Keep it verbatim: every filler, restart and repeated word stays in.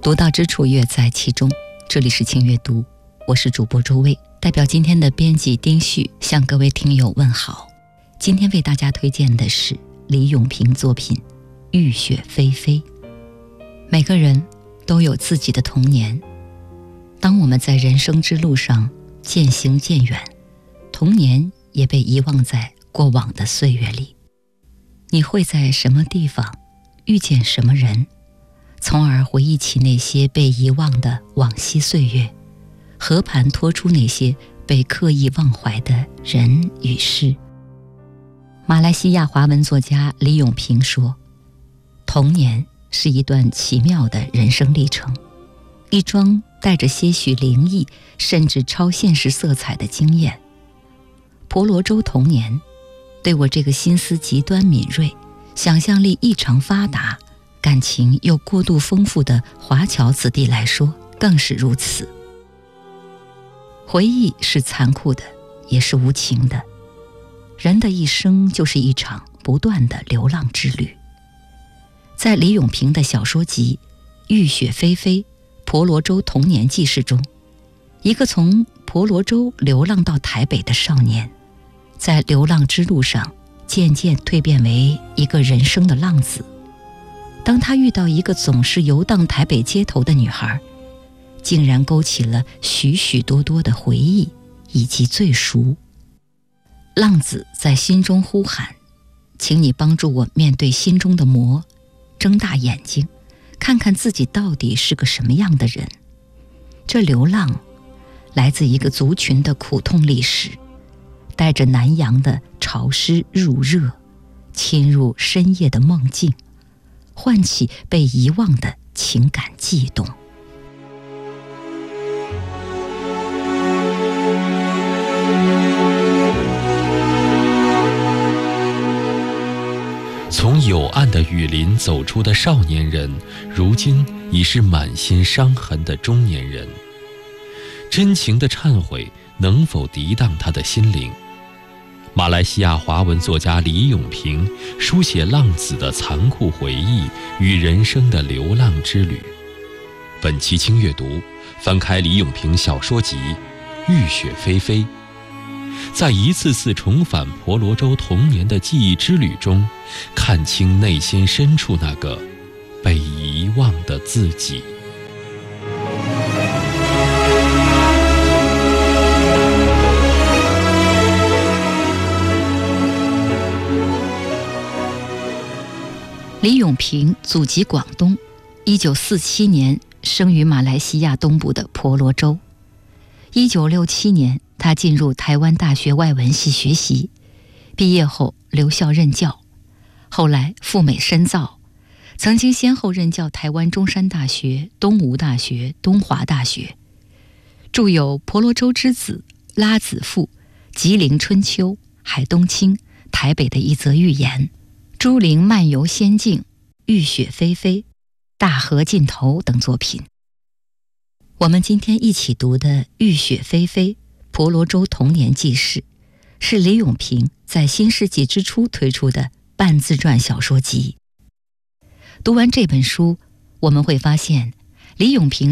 独到之处乐在其中。这里是轻阅读，我是主播周薇，代表今天的编辑丁旭向各位听友问好。今天为大家推荐的是李永平作品《浴血霏霏》。每个人都有自己的童年，当我们在人生之路上渐行渐远，童年也被遗忘在过往的岁月里。你会在什么地方遇见什么人，从而回忆起那些被遗忘的往昔岁月，和盘托出那些被刻意忘怀的人与事。马来西亚华文作家李永平说，童年是一段奇妙的人生历程，一桩带着些许灵异甚至超现实色彩的经验。婆罗洲童年对我这个心思极端敏锐、想象力异常发达、感情又过度丰富的华侨子弟来说更是如此。回忆是残酷的，也是无情的，人的一生就是一场不断的流浪之旅。在李永平的小说集《浴血霏霏婆罗洲童年记事》中，一个从婆罗洲流浪到台北的少年，在流浪之路上渐渐蜕变为一个人生的浪子。当他遇到一个总是游荡台北街头的女孩，竟然勾起了许许多多的回忆以及最熟。浪子在心中呼喊，请你帮助我面对心中的魔，睁大眼睛看看自己到底是个什么样的人。这流浪来自一个族群的苦痛历史，带着南洋的潮湿入热，侵入深夜的梦境，唤起被遗忘的情感悸动。 从幽暗的雨林走出的少年人，如今已是满心伤痕的中年人。真情的忏悔能否涤荡他的心灵？马来西亚华文作家李永平书写浪子的残酷回忆与人生的流浪之旅。本期轻阅读，翻开李永平小说集《浴血霏霏》，在一次次重返婆罗洲童年的记忆之旅中，看清内心深处那个被遗忘的自己。 李永平祖籍广东，一九四七年生于马来西亚东部的婆罗洲。一九六七年，他进入台湾大学外文系学习，毕业后留校任教，后来赴美深造，曾经先后任教台湾中山大学、东吴大学、东华大学，著有《婆罗洲之子》《拉子赋》《吉林春秋》《海东青》《台北的一则寓言》《朱陵漫游仙境》《浴血霏霏》《大河尽头》等作品。我们今天一起读的《浴血霏霏婆罗洲童年记事》，是李永平在新世纪之初推出的半自传小说集。读完这本书，我们会发现李永平